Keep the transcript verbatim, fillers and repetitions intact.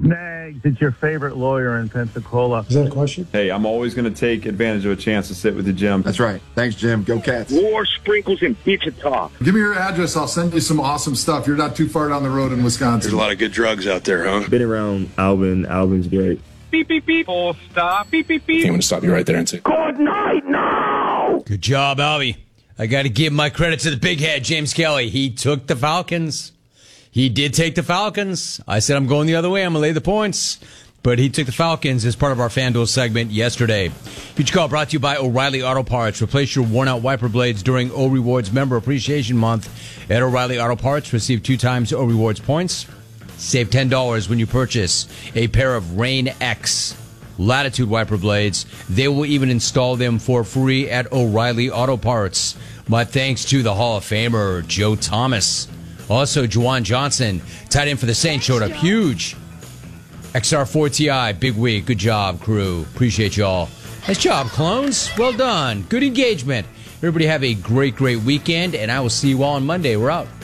Nags, it's your favorite lawyer in Pensacola. Is that a question? Hey, I'm always going to take advantage of a chance to sit with you, Jim. That's right. Thanks, Jim. Go Cats. War sprinkles in Wichita. Give me your address. I'll send you some awesome stuff. You're not too far down the road in Wisconsin. There's a lot of good drugs out there, huh? Been around Albin. Albin's great. Beep, beep, beep. Full stop. Beep, beep, beep. I'm going to stop you right there and say, Good night now. Good job, Albie. I got to give my credit to the big head, James Kelly. He took the Falcons. He did take the Falcons. I said I'm going the other way. I'm going to lay the points. But he took the Falcons as part of our FanDuel segment yesterday. Future Call brought to you by O'Reilly Auto Parts. Replace your worn-out wiper blades during O Rewards Member Appreciation Month at O'Reilly Auto Parts. Receive two times O Rewards points. Save ten dollars when you purchase a pair of Rain X Latitude wiper blades. They will even install them for free at O'Reilly Auto Parts. My thanks to the Hall of Famer, Joe Thomas. Also, Juwan Johnson, tight end for the Saints, showed up huge. X R four T I, big week. Good job, crew. Appreciate y'all. Nice job, clones. Well done. Good engagement. Everybody have a great, great weekend, and I will see you all on Monday. We're out.